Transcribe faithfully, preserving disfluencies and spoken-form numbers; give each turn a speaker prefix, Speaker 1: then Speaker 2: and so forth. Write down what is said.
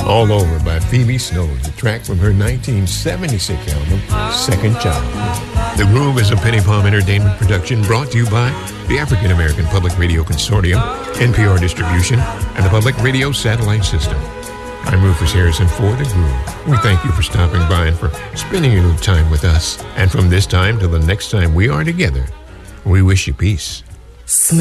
Speaker 1: All Over by Phoebe Snow, the track from her nineteen seventy-six album, Second Child. The Groove is a Penny Palm Entertainment production brought to you by the African American Public Radio Consortium, N P R Distribution, and the Public Radio Satellite System. I'm Rufus Harrison for The Groove. We thank you for stopping by and for spending a little time with us. And from this time till the next time we are together, we wish you peace.